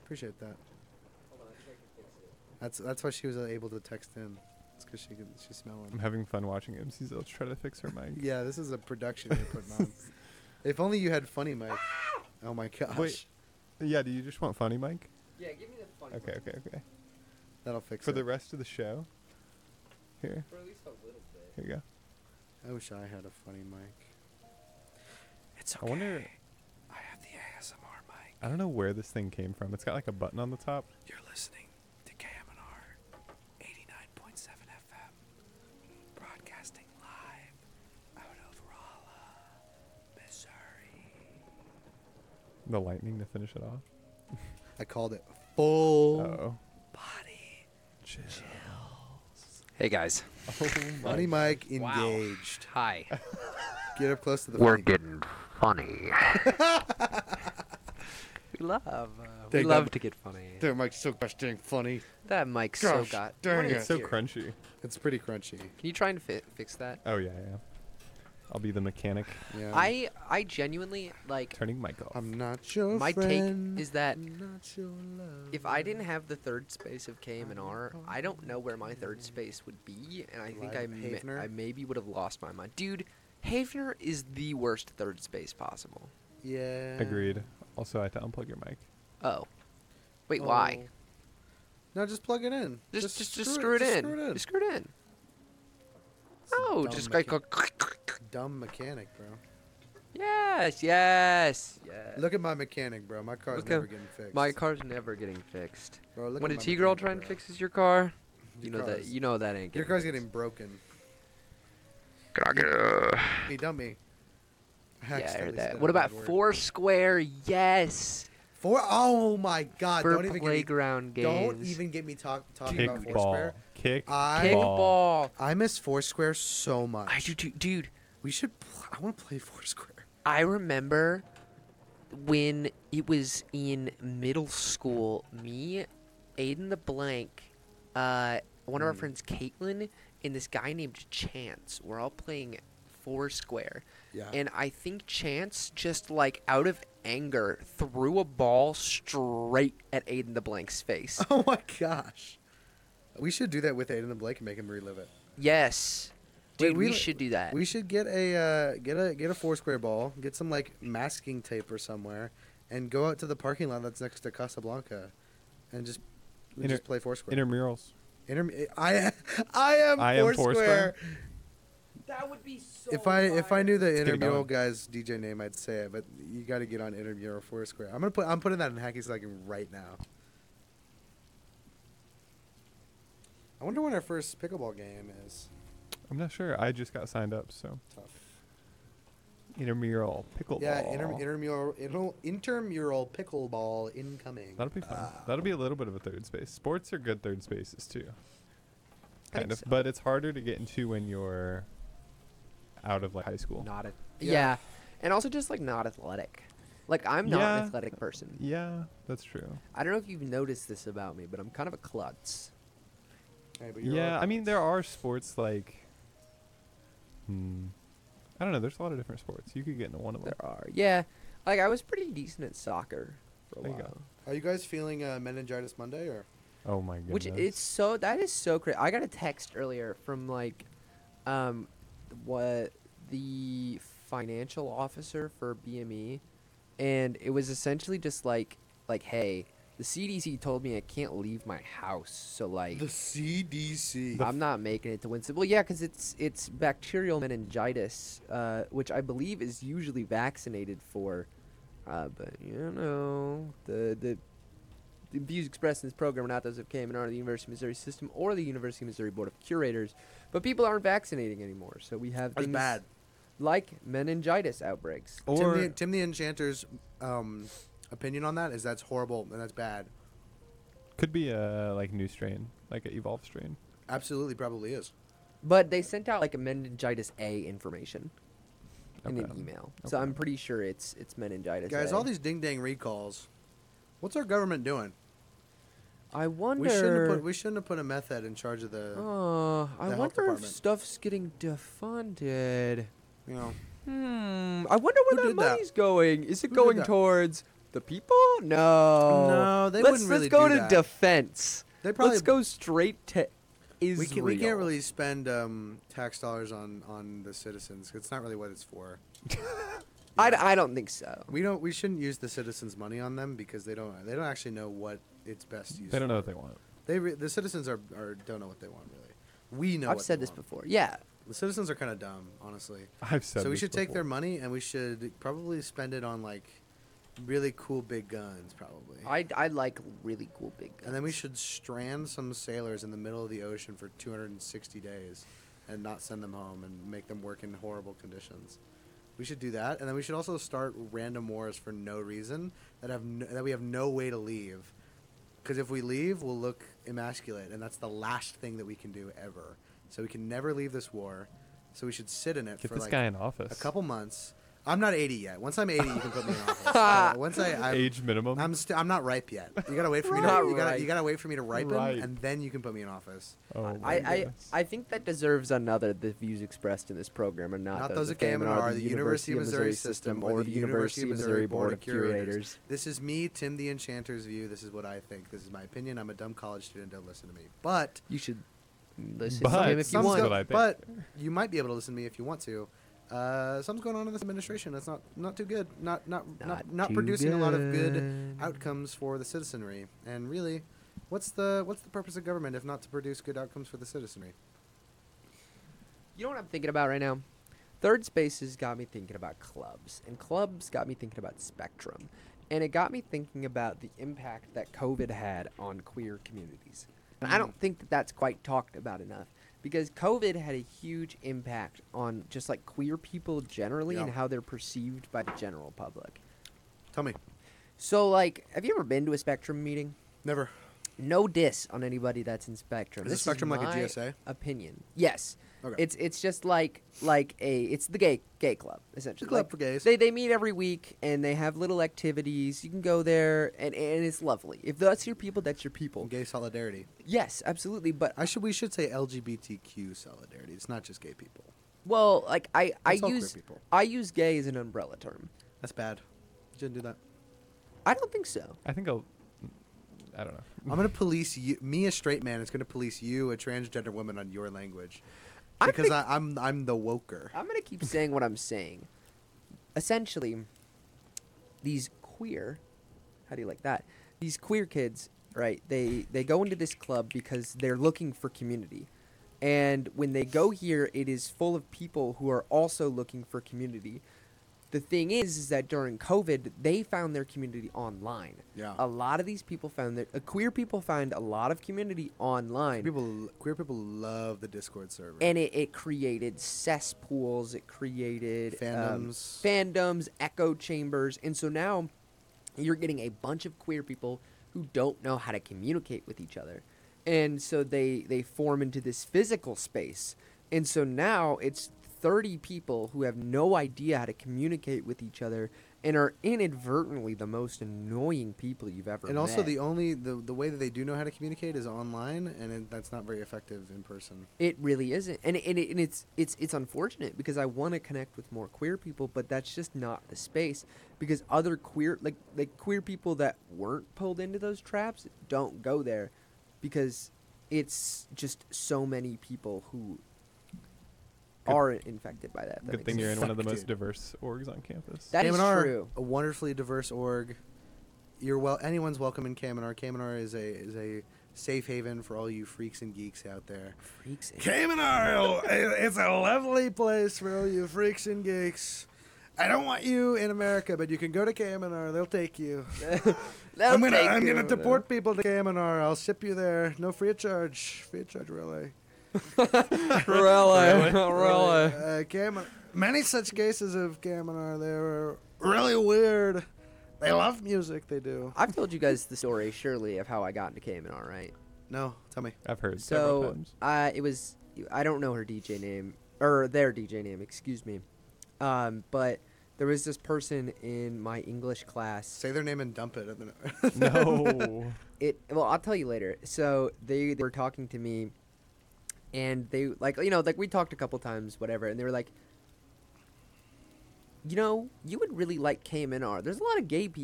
Appreciate that. Hold on, I think I can fix it. That's why she was able to text in. It's because she's I'm smelling. having fun watching MC Zilch try to fix her mic. Yeah, this is a production you're putting on. If only you had funny mic. Oh my gosh. Wait. Yeah, do you just want funny mic? Yeah, give me the funny Okay, one. okay. That'll fix For it. the rest of the show? Here. For at least a little bit. Here you go. I wish I had a funny mic. It's okay. I wonder... I have the ASMR mic. I don't know where this thing came from. It's got like a button on the top. You're listening to KMNR 89.7 FM, broadcasting live out of Rolla, Missouri. The lightning to finish it off. I called it full Uh-oh. body Chill. Hey guys. Oh my... funny mic Wow. engaged. Hi. Get up close to the We're funny. getting funny. we love Take that- to get funny. That mic's so gosh dang funny. That mic's Gosh so got. dang It's so Here. crunchy. It's pretty crunchy. Can you try and fix that? Oh, yeah. I'll be the mechanic. Yeah. I genuinely like. Turning mic off. I'm not your My friend. take is that I'm not your love. if I didn't have the third space of KM&R, I don't know where my third space would be, and I think Like Havener? I maybe would have lost my mind. Dude, Havener is the worst third space possible. Yeah. Agreed. Also, I had to unplug your mic. Oh. Wait, why? Oh. No, just plug it in. Just screw it in. Just screw it in. Oh, dumb just like a... Dumb mechanic, bro. Yes. Look at my mechanic, bro. My car's Look never at- getting fixed. My car's never getting fixed. Bro, look When at a my T-girl mechanic, trying to bro. fixes your car, Your you know car's- that ain't Your getting car's fixed. getting broken. Yeah, Hey, dummy. I I heard accidentally that. said What a about bad word. Foursquare? Yes. Oh my God! For Don't even playground get me, games. Don't even get me talking about Kickball. Foursquare. I- Kickball. I miss Foursquare so much. I do too, dude. We should. I want to play Foursquare. I remember when it was in middle school. Me, Aiden the Blank, one of our friends, Caitlin, and this guy named Chance. We're all playing Foursquare. Yeah. And I think Chance just like out of anger threw a ball straight at Aiden the Blank's face. Oh my gosh. We should do that with Aiden and Blake and make him relive it. Yes. Wait, Dude, we should do that. We should get a Foursquare ball, get some like masking tape or somewhere, and go out to the parking lot that's next to Casablanca, and just play Foursquare. Intramurals. I am I am Foursquare. Foursquare. That would be so If I knew the get it intramural going. guy's DJ name, I'd say it. But you got to get on intramural Foursquare. I'm putting that in Hacky Slacking right now. I wonder when our first pickleball game is. I'm not sure. I just got signed up, so. Tough. Intramural pickleball. Yeah, intramural pickleball incoming. That'll be fun. That'll be a little bit of a third space. Sports are good third spaces too. I Kind think of, so. but it's harder to get into when you're out of like high school. Not a Yeah. yeah. And also just like not athletic. Like I'm not Yeah. an athletic person. Yeah, that's true. I don't know if you've noticed this about me, but I'm kind of a klutz. Hey, but you're Yeah, all I mean adults. there are sports like. I don't know. There's a lot of different sports. You could get into one of them. There are. Yeah. Like I was pretty decent at soccer for a There you go. while. Are you guys feeling meningitis Monday or? Oh my goodness. Which it's so that is so crazy. I got a text earlier from like what the financial officer for BME, and it was essentially just like hey, the CDC told me I can't leave my house, so like The CDC. I'm not making it to Winston. Well, yeah, because it's bacterial meningitis, which I believe is usually vaccinated for, but you know the views expressed in this program are not those of KMNR, the University of Missouri System, or the University of Missouri Board of Curators. But people aren't vaccinating anymore, so we have That's things bad. like meningitis outbreaks. or Tim the Enchanter's opinion on that is that's horrible and that's bad. could be a like new strain, like an evolved strain. Absolutely, probably is. But they sent out like a meningitis A information in an Okay. email, so Okay. I'm pretty sure it's meningitis. Guys, A. all these ding dang recalls. What's our government doing? I wonder. We shouldn't have put a meth head in charge of the. I health wonder if department. stuff's getting defunded. You know. I wonder Who where that did that? money's going. Is it Who did going that? towards the people? No. No, they wouldn't really go do to that. defense. They probably Let's go straight to Israel. we can't really spend tax dollars on the citizens. It's not really what it's for. I don't think so. We shouldn't use the citizens' money on them because they don't actually know what it's best used. They don't know for. what they want. The citizens are don't know what they want really. We know. I've what said they this want. before. Yeah. The citizens are kind of dumb, honestly. I've said So we this should take their before. money and we should probably spend it on like really cool big guns, probably. I like really cool big guns. And then we should strand some sailors in the middle of the ocean for 260 days and not send them home and make them work in horrible conditions. We should do that, and then we should also start random wars for no reason that we have no way to leave. Because if we leave, we'll look emasculate, and that's the last thing that we can do ever. So we can never leave this war. So we should sit in it Get for this like guy in office. a couple months. I'm not 80 yet. Once I'm 80, you can put me in office. Once I'm, Age minimum. I'm not ripe yet. You gotta wait for me to. Not You ripe. gotta wait for me to ripen, Ripe. and then you can put me in office. oh my goodness. I think that deserves another. The views expressed in this program are not, Not those those of Kamenar, the University of Missouri system, system, or the University of Missouri Board of Curators. This is me, Tim the Enchanter's view. This is what I think. This is my opinion. I'm a dumb college student. Don't listen to me. But You should listen But to him if you Someone's want. what I think. But you might be able to listen to me if you want to. Something's going on in this administration. That's not too good. Not Not too producing a lot of good good. outcomes for the citizenry. And really, what's the purpose of government if not to produce good outcomes for the citizenry? You know what I'm thinking about right now? Third Spaces got me thinking about clubs, and clubs got me thinking about Spectrum, and it got me thinking about the impact that COVID had on queer communities. And I don't think that that's quite talked about enough, because COVID had a huge impact on just like queer people generally and Yeah. how they're perceived by the general public. Tell me. So, like, have you ever been to a Spectrum meeting? Never. No diss on anybody that's in Spectrum. Is This Spectrum like a my GSA? opinion. Yes. Okay. It's just like it's the gay club essentially. The club Like, for gays. They meet every week and they have little activities. You can go there and it's lovely. If that's your people, that's your people. Gay solidarity. Yes, absolutely. But We should say LGBTQ solidarity. It's not just gay people. well, like I It's all queer use people. I use gay as an umbrella term. That's bad. You shouldn't do that. I don't think so. I think I don't know. I'm gonna police you. Me, a straight man, is gonna police you, a transgender woman, on your language, I because think- I'm the woker. I'm gonna keep saying what I'm saying. Essentially, these queer, how do you like that? These queer kids, right? They go into this club because they're looking for community, and when they go here, it is full of people who are also looking for community. The thing is that during COVID, they found their community online. Yeah. A lot of these people found that queer people find a lot of community online. Queer people love the Discord server. And it created cesspools. It created fandoms, echo chambers, and so now you're getting a bunch of queer people who don't know how to communicate with each other, and so they form into this physical space, and so now it's 30 people who have no idea how to communicate with each other and are inadvertently the most annoying people you've ever and met. also the way that they do know how to communicate is online, and that's not very effective in person. It really isn't, and it's unfortunate because I want to connect with more queer people, but that's just not the space because other queer like queer people that weren't pulled into those traps don't go there because it's just so many people who are infected by that. Good makes thing you're in sense. one of the Fuck, most dude. diverse orgs on campus. That is Kamenar, true. a wonderfully diverse org. Anyone's welcome in Kamenar. Kamenar is a safe haven for all you freaks and geeks out there. Freaks. Kamenar, it's a lovely place for all you freaks and geeks. I don't want you in America, but you can go to Kamenar. They'll take you. I'm gonna deport people to Kamenar. I'll ship you there. No free of charge. Free of charge, really. Really? Many such cases of Kamenar. They were really weird. They love music. They do. I've told you guys the story, surely, of how I got into Kamenar, right? No, tell me. I've heard several So times. it was I don't know her DJ name or their DJ name, excuse me, but there was this person in my English class. Say their name and dump it. No. Well, I'll tell you later. So they were talking to me, and they like we talked a couple times, whatever, and they were like, you would really like KMNR. There's a lot of gay people